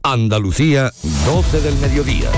Andalucía, 12 del mediodía.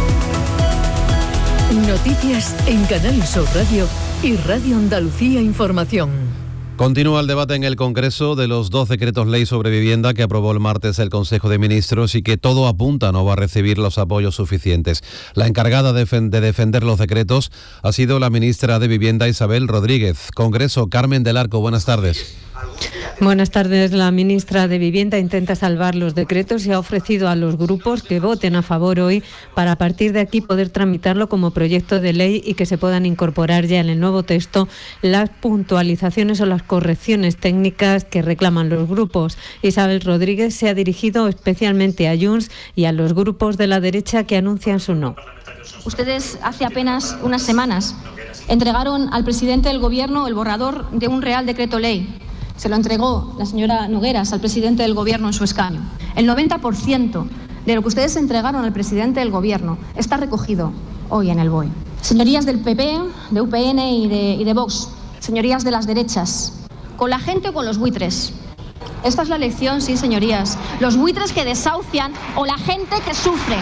Noticias en Canal Sur Radio y Radio Andalucía Información. Continúa el debate en el Congreso de los 2 decretos ley sobre vivienda que aprobó el martes el Consejo de Ministros y que todo apunta no va a recibir los apoyos suficientes. La encargada de defender los decretos ha sido la ministra de Vivienda, Isabel Rodríguez. Congreso, Carmen del Arco, buenas tardes. Buenas tardes. La ministra de Vivienda intenta salvar los decretos y ha ofrecido a los grupos que voten a favor hoy para a partir de aquí poder tramitarlo como proyecto de ley y que se puedan incorporar ya en el nuevo texto las puntualizaciones o las correcciones técnicas que reclaman los grupos. Isabel Rodríguez se ha dirigido especialmente a Junts y a los grupos de la derecha que anuncian su no. Ustedes hace apenas unas semanas entregaron al presidente del Gobierno el borrador de un Real Decreto Ley. Se lo entregó la señora Nogueras al presidente del Gobierno en su escaño. El 90% de lo que ustedes entregaron al presidente del Gobierno está recogido hoy en el BOE. Señorías del PP, de UPN y de Vox, señorías de las derechas, con la gente o con los buitres. Esta es la lección, sí, señorías. Los buitres que desahucian o la gente que sufre.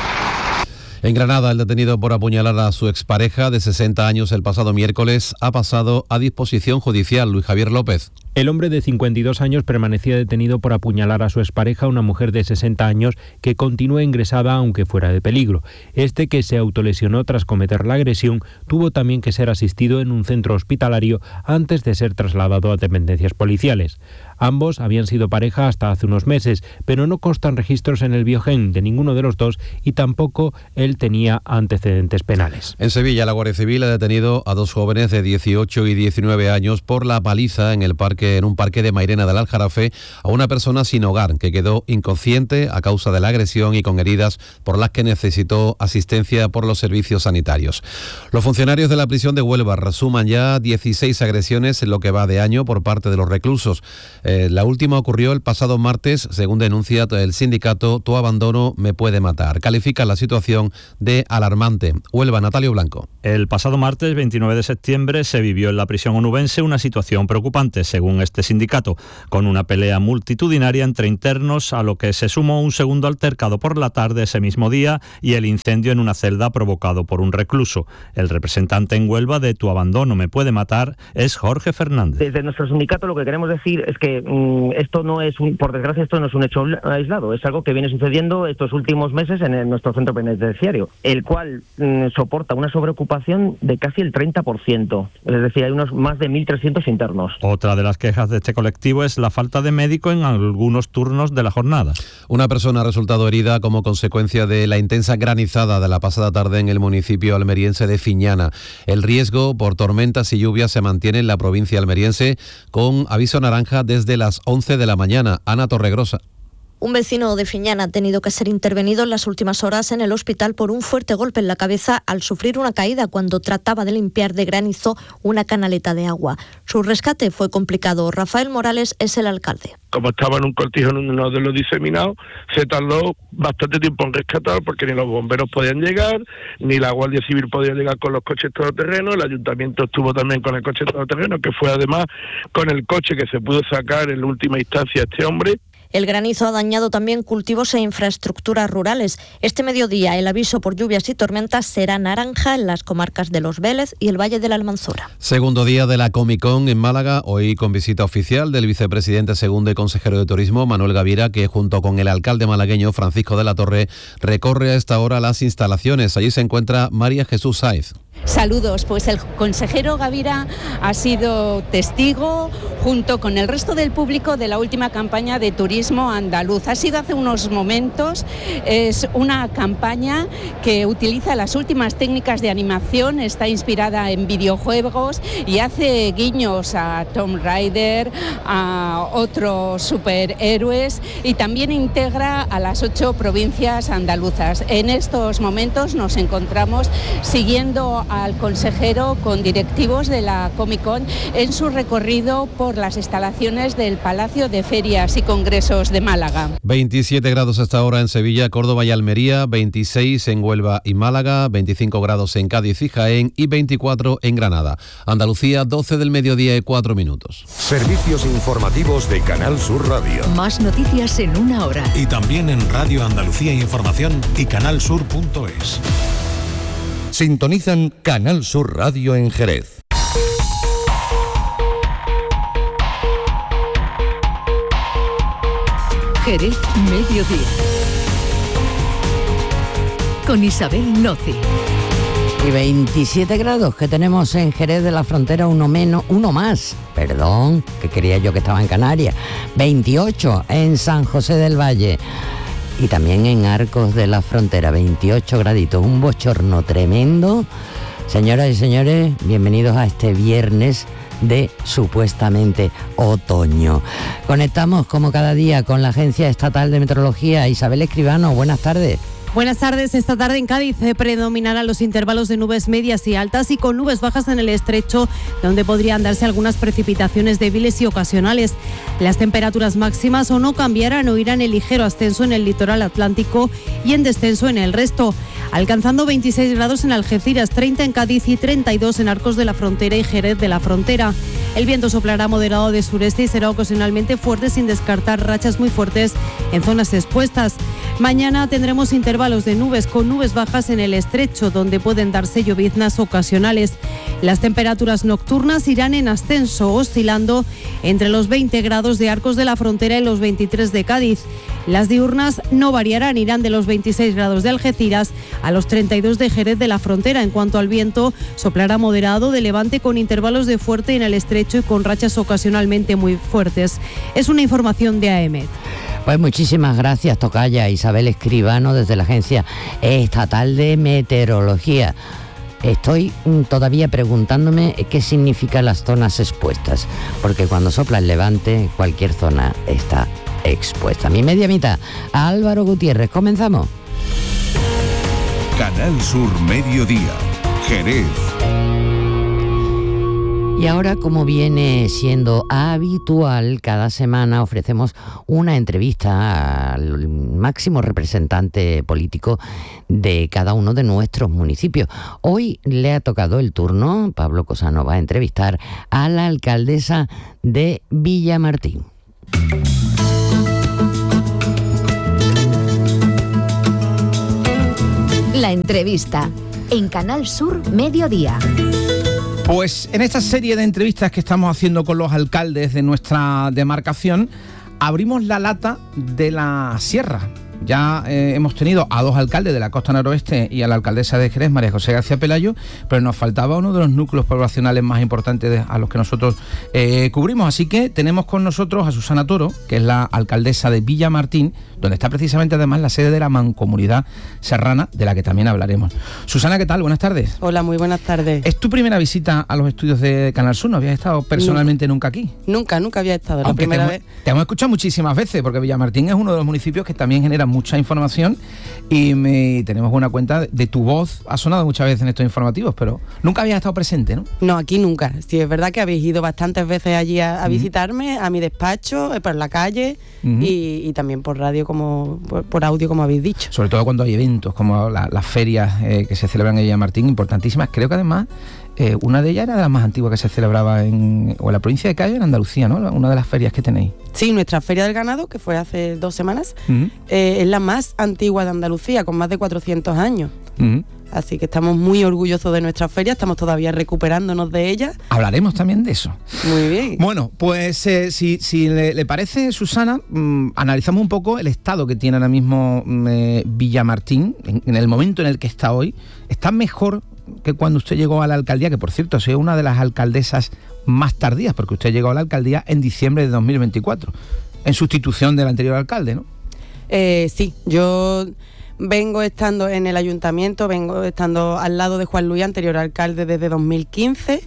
En Granada, el detenido por apuñalar a su expareja de 60 años el pasado miércoles ha pasado a disposición judicial. Luis Javier López. El hombre de 52 años permanecía detenido por apuñalar a su expareja, una mujer de 60 años, que continúa ingresada aunque fuera de peligro. Este, que se autolesionó tras cometer la agresión, tuvo también que ser asistido en un centro hospitalario antes de ser trasladado a dependencias policiales. Ambos habían sido pareja hasta hace unos meses, pero no constan registros en el biogen de ninguno de los dos y tampoco él tenía antecedentes penales. En Sevilla, la Guardia Civil ha detenido a 2 jóvenes de 18 y 19 años por la paliza en un parque de Mairena del Aljarafe a una persona sin hogar que quedó inconsciente a causa de la agresión y con heridas por las que necesitó asistencia por los servicios sanitarios. Los funcionarios de la prisión de Huelva resuman ya 16 agresiones en lo que va de año por parte de los reclusos. La última ocurrió el pasado martes, según denuncia el sindicato Tu Abandono Me Puede Matar. Califica la situación de alarmante. Huelva, Natalio Blanco. El pasado martes 29 de septiembre se vivió en la prisión onubense una situación preocupante, según este sindicato, con una pelea multitudinaria entre internos, a lo que se sumó un segundo altercado por la tarde ese mismo día y el incendio en una celda provocado por un recluso. El representante en Huelva de Tu Abandono Me Puede Matar es Jorge Fernández. Desde nuestro sindicato lo que queremos decir es que esto no es por desgracia, esto no es un hecho aislado, es algo que viene sucediendo estos últimos meses en nuestro centro penitenciario, el cual soporta una sobreocupación de casi el 30%, es decir, hay unos más de 1.300 internos. Otra de las quejas de este colectivo es la falta de médico en algunos turnos de la jornada. Una persona ha resultado herida como consecuencia de la intensa granizada de la pasada tarde en el municipio almeriense de Fiñana. El riesgo por tormentas y lluvias se mantiene en la provincia almeriense con aviso naranja desde las 11 de la mañana. Ana Torregrosa. Un vecino de Fiñana ha tenido que ser intervenido en las últimas horas en el hospital por un fuerte golpe en la cabeza al sufrir una caída cuando trataba de limpiar de granizo una canaleta de agua. Su rescate fue complicado. Rafael Morales es el alcalde. Como estaba en un cortijo en uno de los diseminados, se tardó bastante tiempo en rescatar porque ni los bomberos podían llegar, ni la Guardia Civil podía llegar con los coches todoterrenos, el ayuntamiento estuvo también con el coche todoterreno, que fue además con el coche que se pudo sacar en última instancia a este hombre. El granizo ha dañado también cultivos e infraestructuras rurales. Este mediodía el aviso por lluvias y tormentas será naranja en las comarcas de Los Vélez y el Valle de la Almanzora. Segundo día de la Comic Con en Málaga, hoy con visita oficial del vicepresidente segundo y consejero de Turismo, Manuel Gavira, que junto con el alcalde malagueño, Francisco de la Torre, recorre a esta hora las instalaciones. Allí se encuentra María Jesús Sáez. Saludos, pues el consejero Gavira ha sido testigo junto con el resto del público de la última campaña de turismo andaluz. Ha sido hace unos momentos, es una campaña que utiliza las últimas técnicas de animación, está inspirada en videojuegos y hace guiños a Tomb Raider, a otros superhéroes y también integra a las 8 provincias andaluzas. En estos momentos nos encontramos siguiendo al consejero con directivos de la Comic Con en su recorrido por las instalaciones del Palacio de Ferias y Congresos de Málaga. 27 grados hasta ahora en Sevilla, Córdoba y Almería, 26 en Huelva y Málaga, 25 grados en Cádiz y Jaén y 24 en Granada. Andalucía, 12 del mediodía y 4 minutos. Servicios informativos de Canal Sur Radio. Más noticias en una hora. Y también en Radio Andalucía Información y canalsur.es. Sintonizan Canal Sur Radio en Jerez. Jerez Mediodía. Con Isabel Noci. Y 27 grados que tenemos en Jerez de la Frontera, uno más, que creía yo que estaba en Canarias. 28 en San José del Valle. Y también en Arcos de la Frontera, 28 graditos, un bochorno tremendo. Señoras y señores, bienvenidos a este viernes de supuestamente otoño. Conectamos como cada día con la Agencia Estatal de Meteorología. Isabel Escribano, buenas tardes. Buenas tardes. Esta tarde en Cádiz predominarán los intervalos de nubes medias y altas y con nubes bajas en el estrecho, donde podrían darse algunas precipitaciones débiles y ocasionales. Las temperaturas máximas o no cambiarán o irán en ligero ascenso en el litoral atlántico y en descenso en el resto, alcanzando 26 grados en Algeciras, 30 en Cádiz y 32 en Arcos de la Frontera y Jerez de la Frontera. El viento soplará moderado de sureste y será ocasionalmente fuerte, sin descartar rachas muy fuertes en zonas expuestas. Mañana tendremos intervalos de nubes con nubes bajas en el estrecho, donde pueden darse lloviznas ocasionales. Las temperaturas nocturnas irán en ascenso, oscilando entre los 20 grados de Arcos de la Frontera y los 23 de Cádiz. Las diurnas no variarán, irán de los 26 grados de Algeciras a los 32 de Jerez de la Frontera. En cuanto al viento, soplará moderado de levante con intervalos de fuerte en el estrecho y con rachas ocasionalmente muy fuertes. Es una información de AEMET. Pues muchísimas gracias, tocaya Isabel Escribano, desde la Agencia Estatal de Meteorología. Estoy todavía preguntándome qué significan las zonas expuestas, porque cuando sopla el levante, cualquier zona está expuesta. Mi media mitad, a Álvaro Gutiérrez. Comenzamos. Canal Sur Mediodía, Jerez. Y ahora, como viene siendo habitual, cada semana ofrecemos una entrevista al máximo representante político de cada uno de nuestros municipios. Hoy le ha tocado el turno, Pablo Cosano va a entrevistar a la alcaldesa de Villamartín. La entrevista en Canal Sur Mediodía. Pues en esta serie de entrevistas que estamos haciendo con los alcaldes de nuestra demarcación, abrimos la lata de la sierra. Ya hemos tenido a 2 alcaldes de la costa noroeste y a la alcaldesa de Jerez, María José García Pelayo, pero nos faltaba uno de los núcleos poblacionales más importantes a los que nosotros cubrimos. Así que tenemos con nosotros a Susana Toro, que es la alcaldesa de Villamartín, donde está precisamente además la sede de la Mancomunidad Serrana, de la que también hablaremos. Susana, ¿qué tal? Buenas tardes. Hola, muy buenas tardes. ¿Es tu primera visita a los estudios de Canal Sur? ¿No habías estado personalmente nunca aquí? Nunca había estado, la primera vez. Te hemos escuchado muchísimas veces, porque Villamartín es uno de los municipios que también genera mucha información y tenemos buena cuenta de tu voz. Ha sonado muchas veces en estos informativos, pero nunca habías estado presente, ¿no? No, aquí nunca. Sí, es verdad que habéis ido bastantes veces allí a visitarme, a mi despacho, por la calle y también por radio, como por audio, como habéis dicho. Sobre todo cuando hay eventos como las ferias que se celebran en Villamartín, importantísimas. Creo que además una de ellas era de las más antiguas que se celebraba en la provincia de Cádiz, en Andalucía, ¿no? Una de las ferias que tenéis. Sí, nuestra Feria del Ganado, que fue hace 2 semanas, es la más antigua de Andalucía, con más de 400 años. Así que estamos muy orgullosos de nuestra feria, estamos todavía recuperándonos de ella. Hablaremos también de eso. Muy bien. Bueno, pues si le parece, Susana, analizamos un poco el estado que tiene ahora mismo Villamartín, en el momento en el que está hoy. ¿Está mejor que cuando usted llegó a la alcaldía? Que, por cierto, ha sido una de las alcaldesas más tardías, porque usted llegó a la alcaldía en diciembre de 2024, en sustitución del anterior alcalde, ¿no? Sí, yo vengo estando en el ayuntamiento, vengo estando al lado de Juan Luis, anterior alcalde, desde 2015,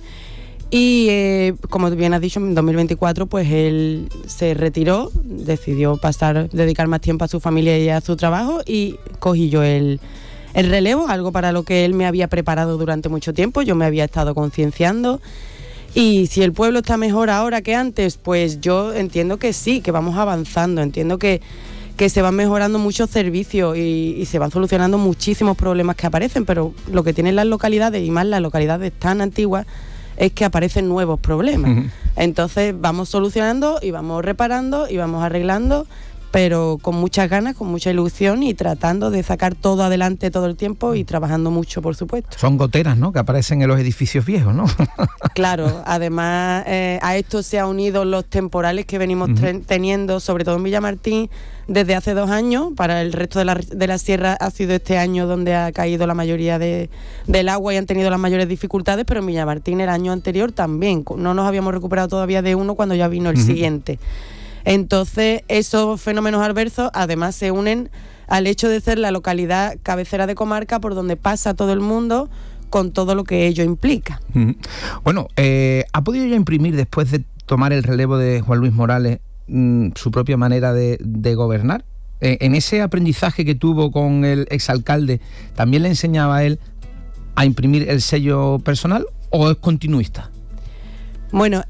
y como bien has dicho, en 2024 pues él se retiró, decidió dedicar más tiempo a su familia y a su trabajo, y cogí yo el el relevo, algo para lo que él me había preparado durante mucho tiempo, yo me había estado concienciando. Y si el pueblo está mejor ahora que antes, pues yo entiendo que sí, que vamos avanzando, entiendo que se van mejorando muchos servicios y se van solucionando muchísimos problemas que aparecen, pero lo que tienen las localidades, y más las localidades tan antiguas, es que aparecen nuevos problemas. Uh-huh. Entonces vamos solucionando y vamos reparando y vamos arreglando, pero con muchas ganas, con mucha ilusión y tratando de sacar todo adelante todo el tiempo y trabajando mucho, por supuesto. Son goteras, ¿no?, que aparecen en los edificios viejos, ¿no? Claro, además a esto se han unido los temporales que venimos teniendo, sobre todo en Villamartín, desde hace 2 años. Para el resto de la sierra ha sido este año donde ha caído la mayoría del agua y han tenido las mayores dificultades, pero en Villamartín el año anterior también. No nos habíamos recuperado todavía de uno cuando ya vino el siguiente. Entonces, esos fenómenos adversos además se unen al hecho de ser la localidad cabecera de comarca por donde pasa todo el mundo, con todo lo que ello implica. Bueno, ¿ha podido ya imprimir, después de tomar el relevo de Juan Luis Morales, su propia manera de gobernar? En ese aprendizaje que tuvo con el exalcalde, ¿también le enseñaba a él a imprimir el sello personal o es continuista? Bueno,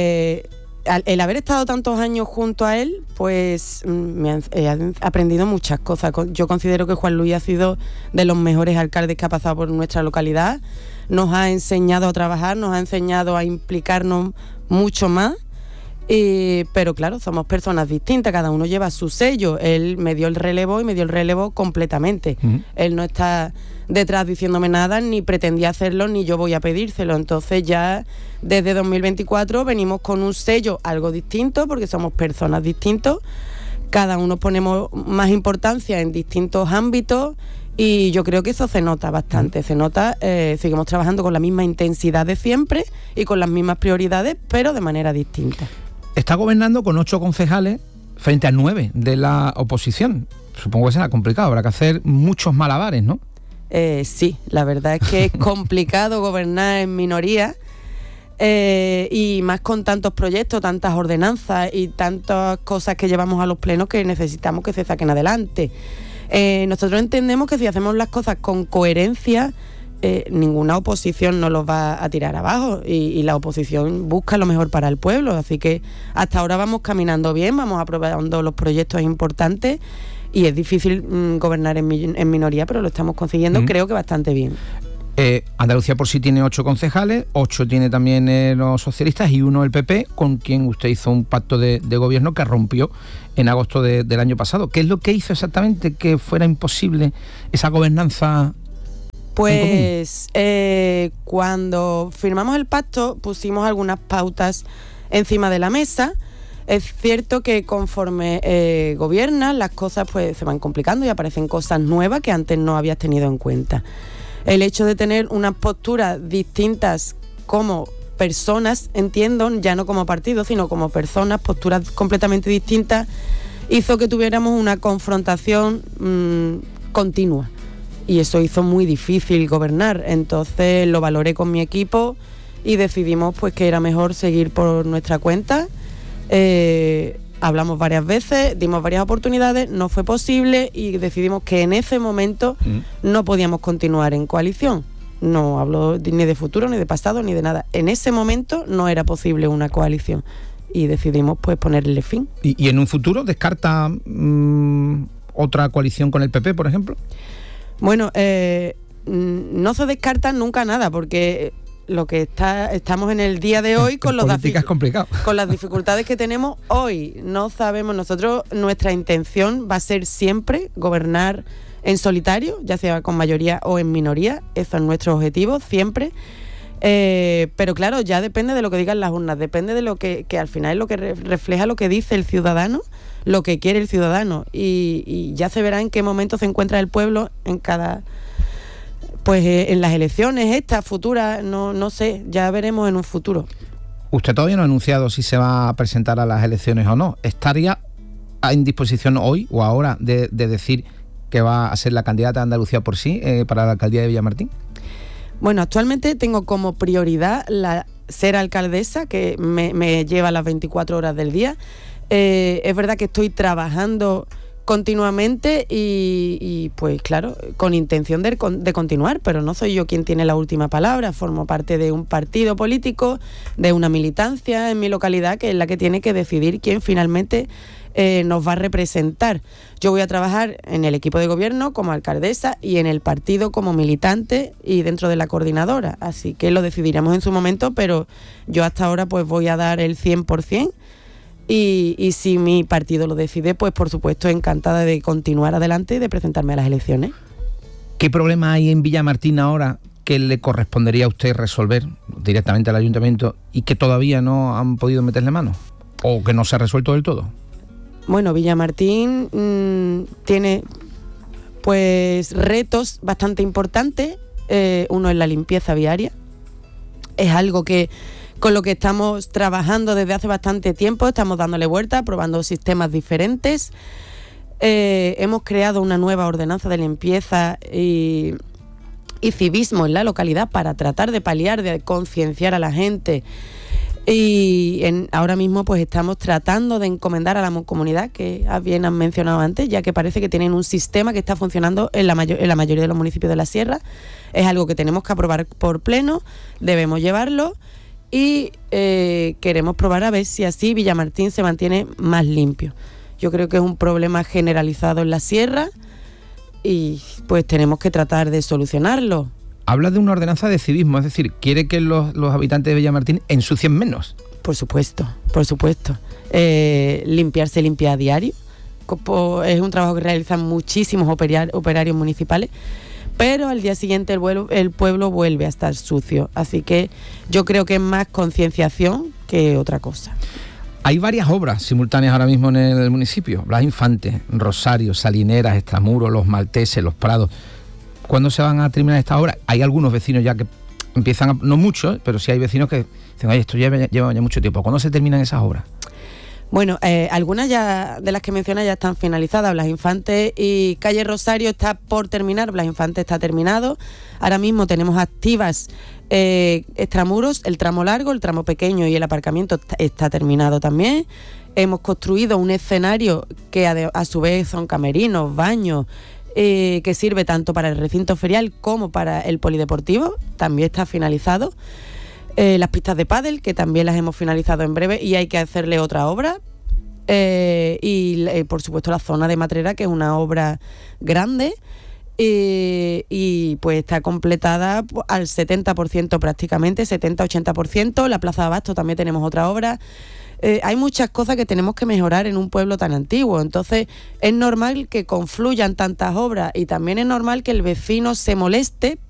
el haber estado tantos años junto a él, pues he aprendido muchas cosas. Yo considero que Juan Luis ha sido de los mejores alcaldes que ha pasado por nuestra localidad. Nos ha enseñado a trabajar, nos ha enseñado a implicarnos mucho más. Pero claro, somos personas distintas, cada uno lleva su sello. Él me dio el relevo y me dio el relevo completamente. Él no está detrás diciéndome nada, ni pretendía hacerlo, ni yo voy a pedírselo. Entonces ya desde 2024 venimos con un sello algo distinto, porque somos personas distintos, cada uno ponemos más importancia en distintos ámbitos. Y yo creo que eso se nota bastante, se nota, seguimos trabajando con la misma intensidad de siempre y con las mismas prioridades, pero de manera distinta. Está gobernando con 8 concejales frente a 9 de la oposición. Supongo que será complicado, habrá que hacer muchos malabares, ¿no? Sí, la verdad es que es complicado gobernar en minoría, y más con tantos proyectos, tantas ordenanzas y tantas cosas que llevamos a los plenos que necesitamos que se saquen adelante. Nosotros entendemos que si hacemos las cosas con coherencia, ninguna oposición nos los va a tirar abajo, y la oposición busca lo mejor para el pueblo, así que hasta ahora vamos caminando bien, vamos aprobando los proyectos importantes, y es difícil gobernar en minoría, pero lo estamos consiguiendo, creo que bastante bien. Andalucía por sí tiene 8 concejales, 8 tiene también los socialistas y 1 el PP, con quien usted hizo un pacto de gobierno que rompió en agosto del año pasado. ¿Qué es lo que hizo exactamente que fuera imposible esa gobernanza? Pues cuando firmamos el pacto pusimos algunas pautas encima de la mesa. Es cierto que conforme gobiernas, las cosas pues se van complicando y aparecen cosas nuevas que antes no habías tenido en cuenta. El hecho de tener unas posturas distintas como personas, entiendo, ya no como partidos, sino como personas, posturas completamente distintas, hizo que tuviéramos una confrontación continua. Y eso hizo muy difícil gobernar. Entonces lo valoré con mi equipo y decidimos pues que era mejor seguir por nuestra cuenta. Hablamos varias veces, dimos varias oportunidades, no fue posible y decidimos que en ese momento no podíamos continuar en coalición. No hablo ni de futuro, ni de pasado, ni de nada. En ese momento no era posible una coalición y decidimos pues ponerle fin. ¿Y en un futuro descarta otra coalición con el PP, por ejemplo? Bueno, no se descarta nunca nada, porque lo que estamos en el día de hoy con con las dificultades que tenemos hoy. No sabemos, nosotros, nuestra intención va a ser siempre gobernar en solitario, ya sea con mayoría o en minoría. Eso es nuestro objetivo, siempre. Pero claro, ya depende de lo que digan las urnas, depende de lo que al final es lo que refleja lo que dice el ciudadano, lo que quiere el ciudadano, y ya se verá en qué momento se encuentra el pueblo en cada... Pues en las elecciones estas, futuras, no sé, ya veremos en un futuro. Usted todavía no ha anunciado si se va a presentar a las elecciones o no. ¿Estaría en disposición hoy o ahora de decir que va a ser la candidata de Andalucía por sí para la alcaldía de Villamartín? Bueno, actualmente tengo como prioridad ser alcaldesa, que me lleva las 24 horas del día. Es verdad que estoy trabajando continuamente y pues claro, con intención de continuar, pero no soy yo quien tiene la última palabra, formo parte de un partido político, de una militancia en mi localidad, que es la que tiene que decidir quién finalmente nos va a representar. Yo voy a trabajar en el equipo de gobierno como alcaldesa y en el partido como militante y dentro de la coordinadora, así que lo decidiremos en su momento, pero yo hasta ahora pues voy a dar el 100%. Y si mi partido lo decide, pues por supuesto encantada de continuar adelante y de presentarme a las elecciones. ¿Qué problema hay en Villamartín ahora que le correspondería a usted resolver directamente al ayuntamiento y que todavía no han podido meterle mano? ¿O que no se ha resuelto del todo? Bueno, Villamartín tiene pues retos bastante importantes. Uno es la limpieza viaria. Es algo que con lo que estamos trabajando desde hace bastante tiempo, estamos dándole vuelta, probando sistemas diferentes. Hemos creado una nueva ordenanza de limpieza y civismo en la localidad para tratar de paliar, de concienciar a la gente. Y ahora mismo pues estamos tratando de encomendar a la comunidad, que bien han mencionado antes, ya que parece que tienen un sistema que está funcionando en la mayoría de los municipios de la Sierra. Es algo que tenemos que aprobar por pleno, debemos llevarlo. Y queremos probar a ver si así Villamartín se mantiene más limpio. Yo creo que es un problema generalizado en la sierra y pues tenemos que tratar de solucionarlo. Habla de una ordenanza de civismo, es decir, ¿quiere que los habitantes de Villamartín ensucien menos? Por supuesto, por supuesto. Limpiar se limpia a diario. Es un trabajo que realizan muchísimos operarios municipales. Pero al día siguiente el pueblo vuelve a estar sucio. Así que yo creo que es más concienciación que otra cosa. Hay varias obras simultáneas ahora mismo en el municipio. Blas Infante, Rosario, Salineras, Extramuros, Los Malteses, Los Prados. ¿Cuándo se van a terminar estas obras? Hay algunos vecinos ya que empiezan, no muchos, pero sí hay vecinos que dicen, oye, esto lleva ya mucho tiempo. ¿Cuándo se terminan esas obras? Bueno, algunas ya de las que menciona ya están finalizadas. Blas Infante y Calle Rosario está por terminar. Blas Infante está terminado. Ahora mismo tenemos activas Extramuros, el tramo largo, el tramo pequeño y el aparcamiento está terminado también. Hemos construido un escenario que a su vez son camerinos, baños, que sirve tanto para el recinto ferial como para el polideportivo. También está finalizado. Las pistas de pádel, que también las hemos finalizado en breve y hay que hacerle otra obra. Y por supuesto la zona de Matrera, que es una obra grande y pues está completada al 70% prácticamente, 70-80%. La Plaza de Abasto también tenemos otra obra. Hay muchas cosas que tenemos que mejorar en un pueblo tan antiguo, entonces es normal que confluyan tantas obras y también es normal que el vecino se moleste